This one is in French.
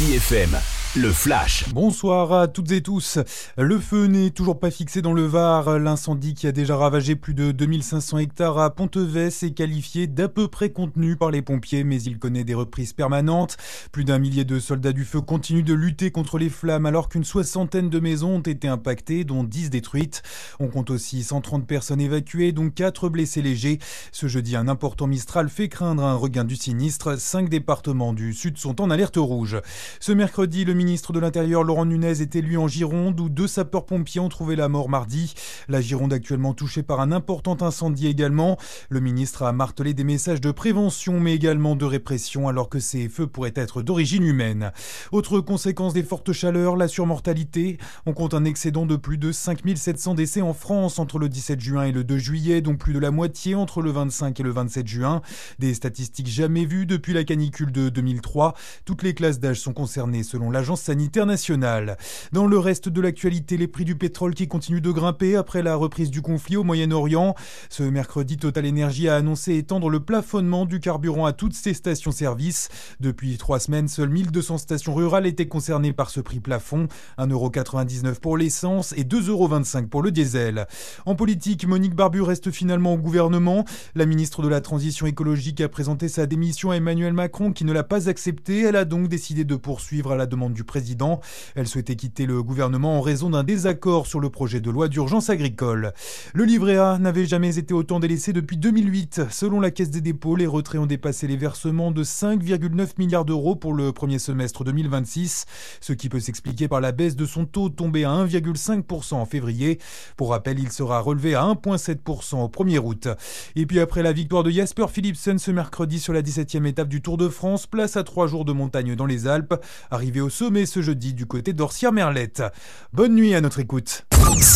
SIFM, le flash. Bonsoir à toutes et tous. Le feu n'est toujours pas fixé dans le Var. L'incendie qui a déjà ravagé plus de 2500 hectares à Ponteves est qualifié d'à peu près contenu par les pompiers, mais il connaît des reprises permanentes. Plus d'1 millier de soldats du feu continuent de lutter contre les flammes alors qu'une soixantaine de maisons ont été impactées, dont 10 détruites. On compte aussi 130 personnes évacuées, dont 4 blessés légers. Ce jeudi, un important Mistral fait craindre un regain du sinistre. 5 départements du sud sont en alerte rouge. Ce mercredi, le ministre de l'Intérieur Laurent Nunez était lui en Gironde où 2 sapeurs-pompiers ont trouvé la mort mardi. La Gironde actuellement touchée par un important incendie également. Le ministre a martelé des messages de prévention mais également de répression alors que ces feux pourraient être d'origine humaine. Autre conséquence des fortes chaleurs, la surmortalité. On compte un excédent de plus de 5700 décès en France entre le 17 juin et le 2 juillet, dont plus de la moitié entre le 25 et le 27 juin. Des statistiques jamais vues depuis la canicule de 2003. Toutes les classes d'âge sont concernées selon l'Agence sanitaire nationale. Dans le reste de l'actualité, les prix du pétrole qui continuent de grimper après la reprise du conflit au Moyen-Orient. Ce mercredi, Total Energy a annoncé étendre le plafonnement du carburant à toutes ses stations-service. Depuis 3 semaines, seules 1200 stations rurales étaient concernées par ce prix plafond. 1,99€ pour l'essence et 2,25€ pour le diesel. En politique, Monique Barbu reste finalement au gouvernement. La ministre de la Transition écologique a présenté sa démission à Emmanuel Macron qui ne l'a pas acceptée. Elle a donc décidé de poursuivre à la demande du président. Elle souhaitait quitter le gouvernement en raison d'un désaccord sur le projet de loi d'urgence agricole. Le livret A n'avait jamais été autant délaissé depuis 2008. Selon la Caisse des dépôts, les retraits ont dépassé les versements de 5,9 milliards d'euros pour le premier semestre 2026, ce qui peut s'expliquer par la baisse de son taux tombé à 1,5% en février. Pour rappel, il sera relevé à 1,7% au 1er août. Et puis après la victoire de Jasper Philipsen ce mercredi sur la 17e étape du Tour de France, place à 3 jours de montagne dans les Alpes, arrivé au sommet ce jeudi du côté d'Orsières-Merlette. Bonne nuit à notre écoute.